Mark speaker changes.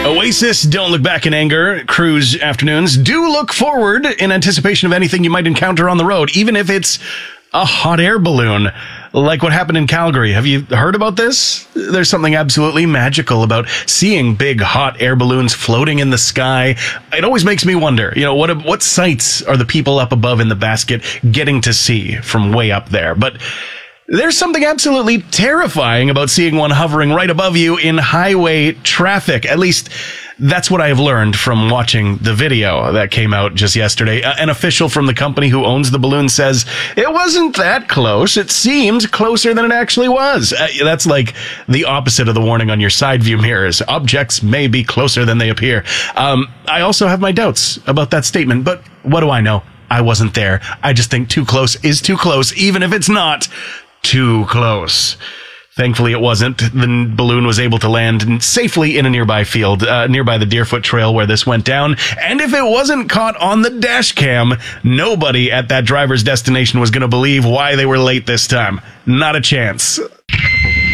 Speaker 1: Oasis, Don't Look Back in Anger, cruise afternoons. Do look forward in anticipation of anything you might encounter on the road, even if it's a hot air balloon, like what happened in Calgary. Have you heard about this? There's something absolutely magical about seeing big hot air balloons floating in the sky. It always makes me wonder, what sights are the people up above in the basket getting to see from way up there? But there's something absolutely terrifying about seeing one hovering right above you in highway traffic. At least that's what I have learned from watching the video that came out just yesterday. An official from the company who owns the balloon says it wasn't that close. It seemed closer than it actually was. That's like the opposite of the warning on your side view mirrors. Objects may be closer than they appear. I also have my doubts about that statement, but what do I know? I wasn't there. I just think too close is too close, even if it's not too close. Thankfully, it wasn't. The balloon was able to land safely in a nearby field, nearby the Deerfoot Trail where this went down. And if it wasn't caught on the dash cam, nobody at that driver's destination was going to believe why they were late this time. Not a chance.